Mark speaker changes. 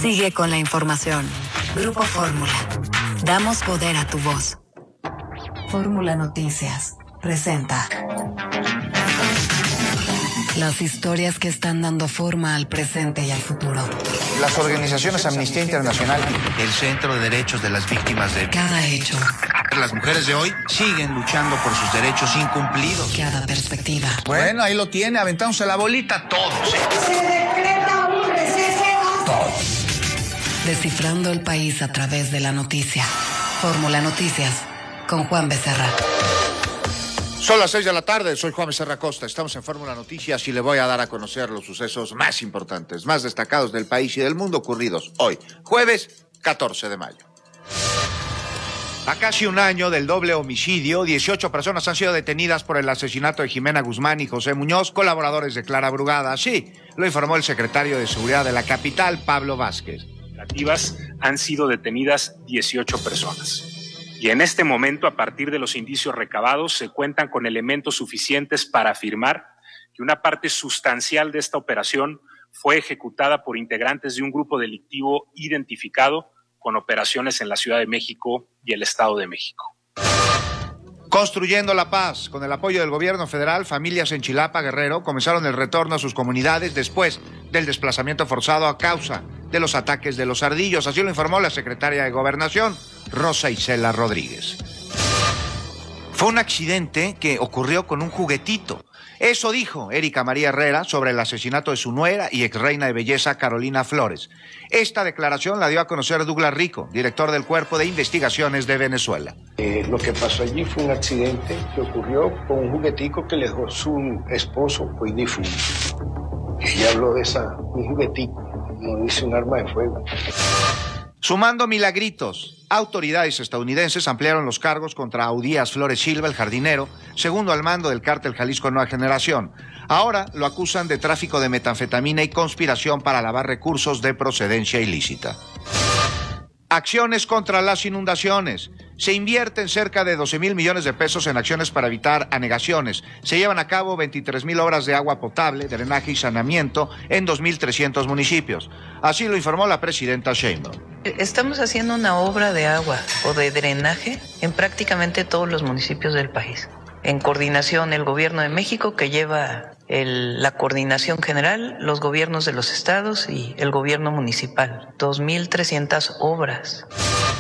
Speaker 1: Sigue con la información. Grupo Fórmula. Damos poder a tu voz. Fórmula Noticias presenta las historias que están dando forma al presente y al futuro.
Speaker 2: Las organizaciones Amnistía Internacional y
Speaker 3: el Centro de Derechos de las Víctimas de...
Speaker 1: Cada hecho.
Speaker 3: Las mujeres de hoy siguen luchando por sus derechos incumplidos.
Speaker 1: Cada perspectiva.
Speaker 2: Bueno, ahí lo tiene, aventándose la bolita todos.
Speaker 4: Se decreta un receso.
Speaker 2: Todos.
Speaker 1: Descifrando el país a través de la noticia. Fórmula Noticias con Juan Becerra.
Speaker 2: Son las 6 de la tarde, soy Juan Becerra Costa, estamos en Fórmula Noticias y le voy a dar a conocer los sucesos más importantes, más destacados del país y del mundo ocurridos hoy, jueves 14 de mayo. A casi un año del doble homicidio, 18 personas han sido detenidas por el asesinato de Jimena Guzmán y José Muñoz, colaboradores de Clara Brugada. Así lo informó el secretario de Seguridad de la capital, Pablo Vázquez.
Speaker 5: Han sido detenidas 18 personas. Y en este momento, a partir de los indicios recabados, se cuentan con elementos suficientes para afirmar que una parte sustancial de esta operación fue ejecutada por integrantes de un grupo delictivo identificado con operaciones en la Ciudad de México y el Estado de México.
Speaker 2: Construyendo la paz. Con el apoyo del gobierno federal, familias en Chilapa, Guerrero, comenzaron el retorno a sus comunidades después del desplazamiento forzado a causa de los ataques de los ardillos. Así lo informó la secretaria de Gobernación, Rosa Isela Rodríguez. Fue un accidente que ocurrió con un juguetito. Eso dijo Erika María Herrera sobre el asesinato de su nuera y exreina de belleza Carolina Flores. Esta declaración la dio a conocer Douglas Rico, director del Cuerpo de Investigaciones de Venezuela.
Speaker 6: Lo que pasó allí fue un accidente que ocurrió con un juguetico que le dejó su esposo, hoy difunto. Ella habló de un juguetico, no dice un arma de fuego.
Speaker 2: Sumando milagritos, autoridades estadounidenses ampliaron los cargos contra Audías Flores Silva, el jardinero, segundo al mando del cártel Jalisco Nueva Generación. Ahora lo acusan de tráfico de metanfetamina y conspiración para lavar recursos de procedencia ilícita. Acciones contra las inundaciones. Se invierten cerca de 12,000 millones de pesos en acciones para evitar anegaciones. Se llevan a cabo 23,000 obras de agua potable, drenaje y saneamiento en 2,300 municipios. Así lo informó la presidenta Sheinbaum.
Speaker 7: Estamos haciendo una obra de agua o de drenaje en prácticamente todos los municipios del país. En coordinación el Gobierno de México, que lleva la coordinación general, los gobiernos de los estados y el gobierno municipal. 2,300 obras.